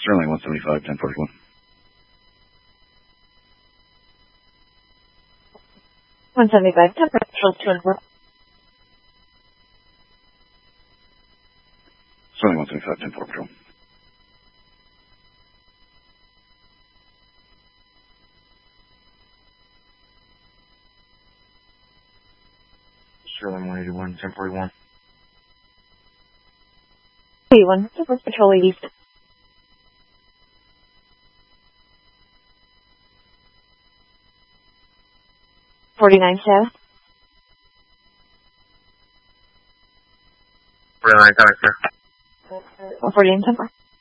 Sterling 175, 1041. Patrol 214. Sterling 175, 10 Patrol. Sterling 181, 1041. 81, Southwest Patrol East. .49 South. 49 South, sir. 148 Temper.